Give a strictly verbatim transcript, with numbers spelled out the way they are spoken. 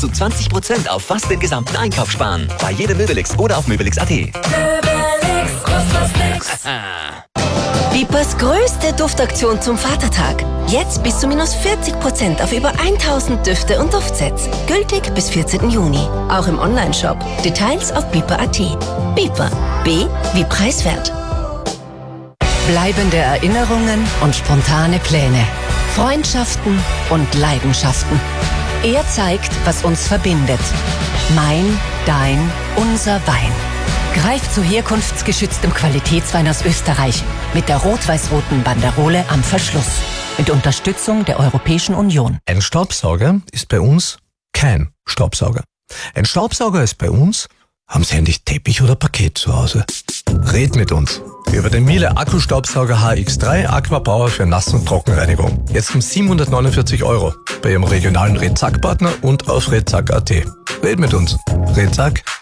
zu zwanzig Prozent auf fast den gesamten Einkauf sparen. Bei jedem Möbelix oder auf möbelix punkt at. Möbelix, kostet was nix. Bipers größte Duftaktion zum Vatertag. Jetzt bis zu minus vierzig Prozent auf über tausend Düfte und Duftsets. Gültig bis vierzehnten Juni. Auch im Onlineshop. Details auf biper punkt at. Biper. B wie preiswert. Bleibende Erinnerungen und spontane Pläne. Freundschaften und Leidenschaften. Er zeigt, was uns verbindet. Mein, dein, unser Wein. Greif zu herkunftsgeschütztem Qualitätswein aus Österreich mit der rot-weiß-roten Banderole am Verschluss. Mit Unterstützung der Europäischen Union. Ein Staubsauger ist bei uns kein Staubsauger. Ein Staubsauger ist bei uns, haben Sie eigentlich Teppich oder Parkett zu Hause? Red mit uns über den Miele Akkustaubsauger H X drei Aquapower für Nass- und Trockenreinigung. Jetzt um siebenhundertneunundvierzig Euro bei Ihrem regionalen Redzack-Partner und auf redzack punkt at. Red mit uns. Redzack